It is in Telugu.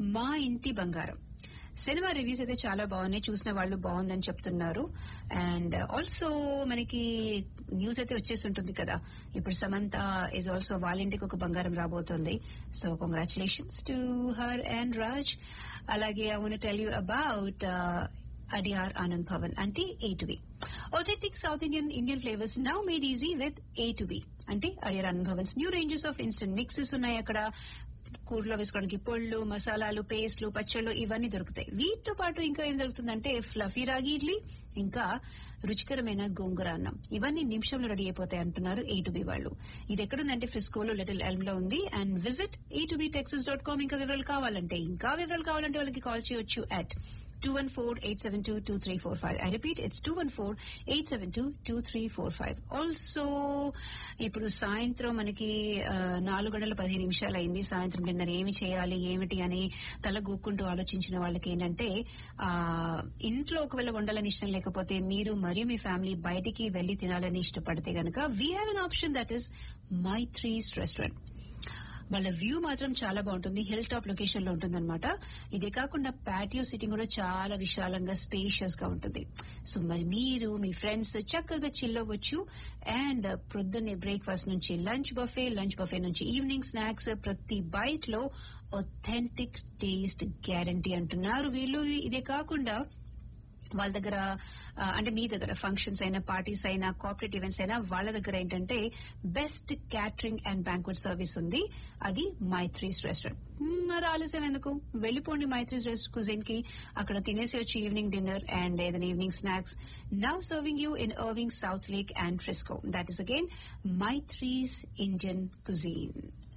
మా ఇంటి బంగారం సినిమా రివ్యూస్ అయితే చాలా బాగున్నాయి, చూసిన వాళ్ళు బాగుందని చెప్తున్నారు. అండ్ ఆల్సో మనకి న్యూస్ అయితే వచ్చేసి ఉంటుంది కదా, ఇప్పుడు సమంత ఈజ్ ఆల్సో వాళ్ళ ఇంటికి ఒక బంగారం రాబోతుంది. So congratulations to her and Raj. అలాగే I want to tell you about Adyar Anand Bhavan అంటే A2B. Authentic South Indian flavors now made easy with A2B. అంటే Adyar Anand Bhavan's new ranges of instant mixes ఉన్నాయి అక్కడ. కూరలో వేసుకోవడానికి పొళ్ళు, మసాలాలు, పేస్ట్లు, పచ్చళ్ళు ఇవన్నీ దొరుకుతాయి. వీటితో పాటు ఇంకా ఏం దొరుకుతుందంటే ఫ్లఫీ రాగి ఇడ్లీ, ఇంకా రుచికరమైన గోంగూర అన్నం. ఇవన్నీ నిమిషంలో రెడీ అయిపోతాయి అంటున్నారు A2B వాళ్ళు. ఇది ఎక్కడుందంటే ఫ్రిస్కోలో లిటిల్ ఎల్మ్ లో ఉంది. And visit a2btexas.com. ఇంకా వివరాలు కావాలంటే వాళ్ళకి కాల్ చేయొచ్చు at 214-872-2345. I repeat, it's 214-872-2345. Also, ఇప్పుడు సాయంత్రం మనకి 4:15 అయింది. సాయంత్రం డిన్నర్ ఏమి చేయాలి ఏమిటి అని తల గూక్కుంటూ ఆలోచించిన వాళ్ళకి ఏంటంటే, ఇంట్లో ఒకవేళ వండాలని ఇష్టం లేకపోతే మీరు మరియు మీ ఫ్యామిలీ బయటికి వెళ్లి తినాలని ఇష్టపడితే గనక we have an option, that is Maitri's restaurant. వాళ్ళ వ్యూ మాత్రం చాలా బాగుంటుంది, హిల్ టాప్ లొకేషన్ లో ఉంటుందన్నమాట. ఇదే కాకుండా పాటియో సిట్టింగ్ కూడా చాలా విశాలంగా స్పేషియస్ గా ఉంటుంది. సో మరి మీరు మీ ఫ్రెండ్స్ చక్కగా చిల్లవచ్చు. అండ్ ప్రొద్దున్నే బ్రేక్ఫాస్ట్ నుంచి లంచ్ బఫే నుంచి ఈవినింగ్ స్నాక్స్, ప్రతి బైట్ లో ఒథెంటిక్ టేస్ట్ గ్యారంటీ అంటున్నారు వీళ్ళు. ఇదే కాకుండా వాళ్ళ దగ్గర అంటే మీ దగ్గర ఫంక్షన్స్ అయినా, పార్టీస్ అయినా, కార్పొరేట్ ఈవెంట్స్ అయినా, వాళ్ళ దగ్గర ఏంటంటే best catering and banquet service ఉంది. అది మైత్రీస్ రెస్టారెంట్. మరి ఆలస్యం ఎందుకు, వెళ్ళిపోండి మైత్రీస్ కుజిన్ కి. అక్కడ తినేసి వచ్చి ఈవినింగ్ డిన్నర్ అండ్ ఏదైనా evening snacks. Now serving you in Irving, South Lake and Frisco. That is again Maitri's Indian Cuisine.